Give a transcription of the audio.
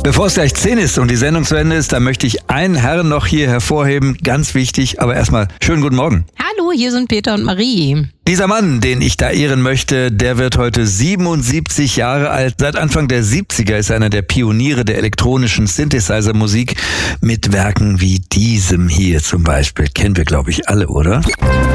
Bevor es gleich 10 ist und die Sendung zu Ende ist, da möchte ich einen Herrn noch hier hervorheben. Ganz wichtig, aber erstmal schönen guten Morgen. Hallo, hier sind Peter und Marie. Dieser Mann, den ich da ehren möchte, der wird heute 77 Jahre alt. Seit Anfang der 70er ist er einer der Pioniere der elektronischen Synthesizer-Musik mit Werken wie diesem hier zum Beispiel. Kennen wir, glaube ich, alle, oder?